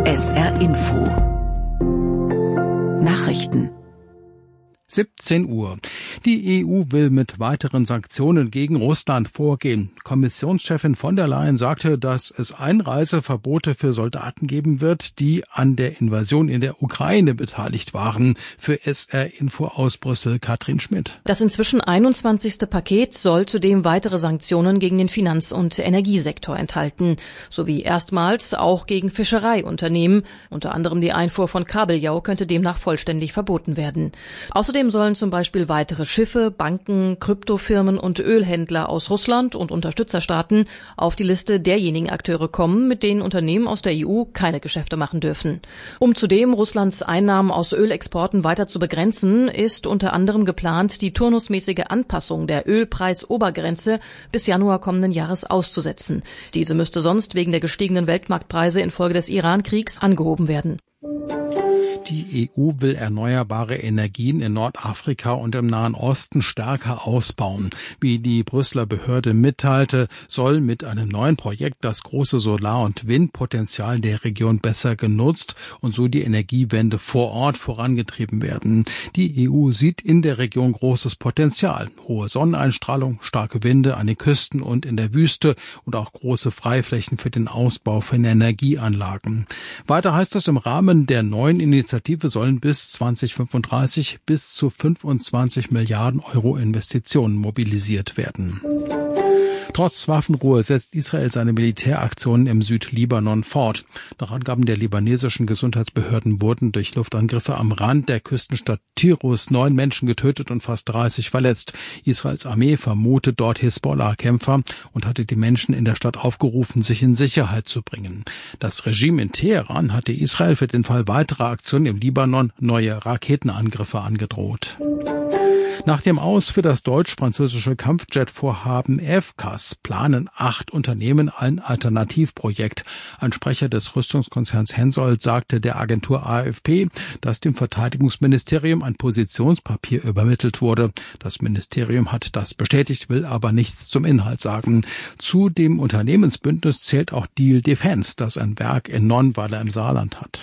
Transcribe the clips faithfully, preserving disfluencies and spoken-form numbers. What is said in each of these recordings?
S R Info Nachrichten siebzehn Uhr. Die E U will mit weiteren Sanktionen gegen Russland vorgehen. Kommissionschefin von der Leyen sagte, dass es Einreiseverbote für Soldaten geben wird, die an der Invasion in der Ukraine beteiligt waren. Für S R Info aus Brüssel Katrin Schmidt. Das inzwischen einundzwanzigste Paket soll zudem weitere Sanktionen gegen den Finanz- und Energiesektor enthalten, sowie erstmals auch gegen Fischereiunternehmen. Unter anderem die Einfuhr von Kabeljau könnte demnach vollständig verboten werden. Außerdem sollen zum Beispiel weitere Schiffe, Banken, Kryptofirmen und Ölhändler aus Russland und Unterstützerstaaten auf die Liste derjenigen Akteure kommen, mit denen Unternehmen aus der E U keine Geschäfte machen dürfen. Um zudem Russlands Einnahmen aus Ölexporten weiter zu begrenzen, ist unter anderem geplant, die turnusmäßige Anpassung der Ölpreisobergrenze bis Januar kommenden Jahres auszusetzen. Diese müsste sonst wegen der gestiegenen Weltmarktpreise infolge des Iran-Kriegs angehoben werden. Die E U will erneuerbare Energien in Nordafrika und im Nahen Osten stärker ausbauen. Wie die Brüsseler Behörde mitteilte, soll mit einem neuen Projekt das große Solar- und Windpotenzial der Region besser genutzt und so die Energiewende vor Ort vorangetrieben werden. Die E U sieht in der Region großes Potenzial. Hohe Sonneneinstrahlung, starke Winde an den Küsten und in der Wüste und auch große Freiflächen für den Ausbau von Energieanlagen. Weiter heißt es, im Rahmen der neuen Initiative sollen bis zweitausendfünfunddreißig bis zu fünfundzwanzig Milliarden Euro Investitionen mobilisiert werden. Trotz Waffenruhe setzt Israel seine Militäraktionen im Südlibanon fort. Nach Angaben der libanesischen Gesundheitsbehörden wurden durch Luftangriffe am Rand der Küstenstadt Tirus neun Menschen getötet und fast dreißig verletzt. Israels Armee vermutet dort Hisbollah-Kämpfer und hatte die Menschen in der Stadt aufgerufen, sich in Sicherheit zu bringen. Das Regime in Teheran hatte Israel für den Fall weiterer Aktionen im Libanon neue Raketenangriffe angedroht. Nach dem Aus für das deutsch-französische Kampfjet-Vorhaben F C A S planen acht Unternehmen ein Alternativprojekt. Ein Sprecher des Rüstungskonzerns Hensoldt sagte der Agentur A F P, dass dem Verteidigungsministerium ein Positionspapier übermittelt wurde. Das Ministerium hat das bestätigt, will aber nichts zum Inhalt sagen. Zu dem Unternehmensbündnis zählt auch Deal Defense, das ein Werk in Nonnweiler im Saarland hat.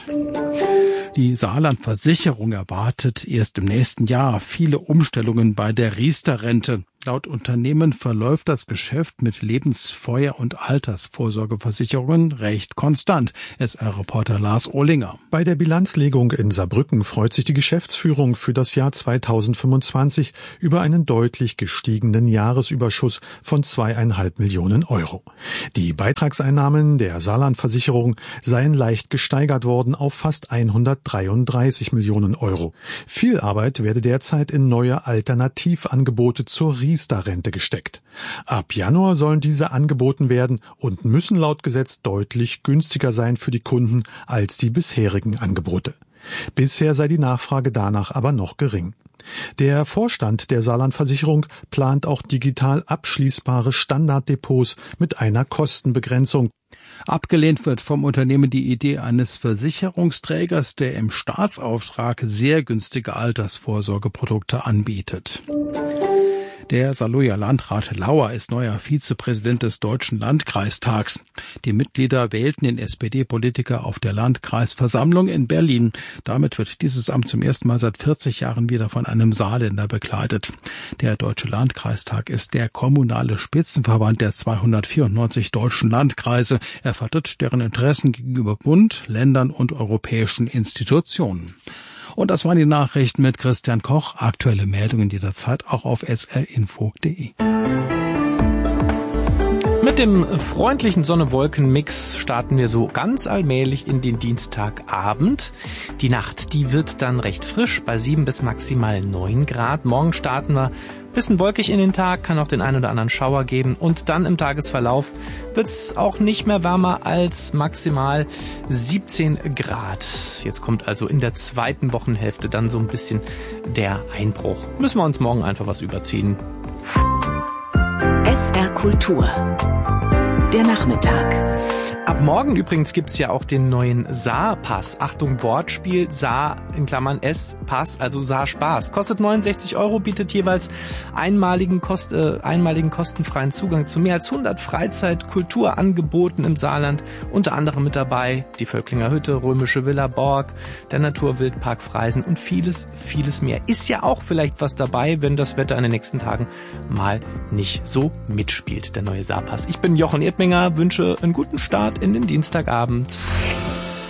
Die Saarland-Versicherung erwartet erst im nächsten Jahr viele Umstellungen bei der Riester-Rente. Laut Unternehmen verläuft das Geschäft mit Lebens-, Feuer- und Altersvorsorgeversicherungen recht konstant. S R-Reporter Lars Ohlinger. Bei der Bilanzlegung in Saarbrücken freut sich die Geschäftsführung für das Jahr zweitausendfünfundzwanzig über einen deutlich gestiegenen Jahresüberschuss von zweieinhalb Millionen Euro. Die Beitragseinnahmen der Saarland-Versicherung seien leicht gesteigert worden auf fast hundertdreiunddreißig Millionen Euro. Viel Arbeit werde derzeit in neue Alternativangebote zur Riester-Rente gesteckt. Ab Januar sollen diese angeboten werden und müssen laut Gesetz deutlich günstiger sein für die Kunden als die bisherigen Angebote. Bisher sei die Nachfrage danach aber noch gering. Der Vorstand der Saarland-Versicherung plant auch digital abschließbare Standarddepots mit einer Kostenbegrenzung. Abgelehnt wird vom Unternehmen die Idee eines Versicherungsträgers, der im Staatsauftrag sehr günstige Altersvorsorgeprodukte anbietet. Der Saarlouer Landrat Lauer ist neuer Vizepräsident des Deutschen Landkreistags. Die Mitglieder wählten den S P D-Politiker auf der Landkreisversammlung in Berlin. Damit wird dieses Amt zum ersten Mal seit vierzig Jahren wieder von einem Saarländer bekleidet. Der Deutsche Landkreistag ist der kommunale Spitzenverband der zweihundertvierundneunzig deutschen Landkreise. Er vertritt deren Interessen gegenüber Bund, Ländern und europäischen Institutionen. Und das waren die Nachrichten mit Christian Koch. Aktuelle Meldungen jederzeit auch auf s r info punkt d e. Mit dem freundlichen Sonne-Wolken-Mix starten wir so ganz allmählich in den Dienstagabend. Die Nacht, die wird dann recht frisch bei sieben bis maximal neun Grad. Morgen starten wir bisschen wolkig in den Tag, kann auch den einen oder anderen Schauer geben und dann im Tagesverlauf wird's auch nicht mehr wärmer als maximal siebzehn Grad. Jetzt kommt also in der zweiten Wochenhälfte dann so ein bisschen der Einbruch. Müssen wir uns morgen einfach was überziehen. S R Kultur. Der Nachmittag. Ab morgen übrigens gibt's ja auch den neuen Saar-Pass. Achtung, Wortspiel, Saar in Klammern S, Pass, also Saar Spaß. Kostet neunundsechzig Euro, bietet jeweils einmaligen, Kost, äh, einmaligen kostenfreien Zugang zu mehr als hundert Freizeit-Kulturangeboten im Saarland. Unter anderem mit dabei die Völklinger Hütte, Römische Villa Borg, der Naturwildpark Freisen und vieles, vieles mehr. Ist ja auch vielleicht was dabei, wenn das Wetter in den nächsten Tagen mal nicht so mitspielt, der neue Saar-Pass. Ich bin Jochen Erdminger, wünsche einen guten Start in den Dienstagabend.